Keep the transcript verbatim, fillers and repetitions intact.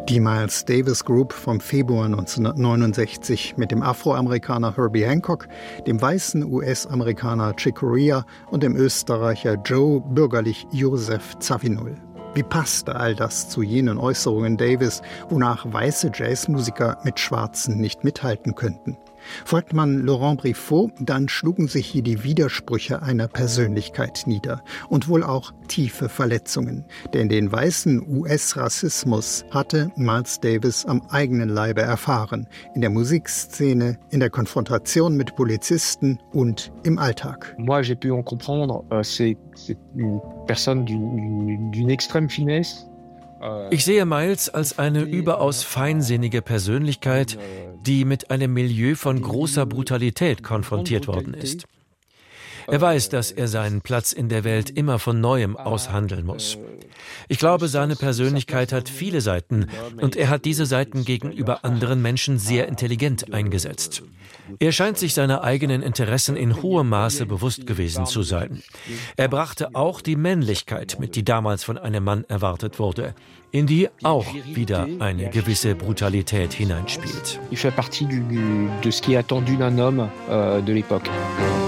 Die Miles Davis Group vom Februar neunzehnhundertneunundsechzig mit dem Afroamerikaner Herbie Hancock, dem weißen U S-Amerikaner Chick Corea und dem Österreicher Joe bürgerlich Joseph Zawinul. Wie passte all das zu jenen Äußerungen Davis, wonach weiße Jazzmusiker mit Schwarzen nicht mithalten könnten? Folgt man Laurent Briffaut, dann schlugen sich hier die Widersprüche einer Persönlichkeit nieder und wohl auch tiefe Verletzungen. Denn den weißen U S-Rassismus hatte Miles Davis am eigenen Leibe erfahren, in der Musikszene, in der Konfrontation mit Polizisten und im Alltag. Moi, j'ai pu en comprendre, c'est une personne d'une extrême finesse. Ich sehe Miles als eine überaus feinsinnige Persönlichkeit, die mit einem Milieu von großer Brutalität konfrontiert worden ist. Er weiß, dass er seinen Platz in der Welt immer von Neuem aushandeln muss. Ich glaube, seine Persönlichkeit hat viele Seiten und er hat diese Seiten gegenüber anderen Menschen sehr intelligent eingesetzt. Er scheint sich seiner eigenen Interessen in hohem Maße bewusst gewesen zu sein. Er brachte auch die Männlichkeit mit, die damals von einem Mann erwartet wurde, in die auch wieder eine gewisse Brutalität hineinspielt. Il fait partie de ce qui est attendu d'un homme de l'époque.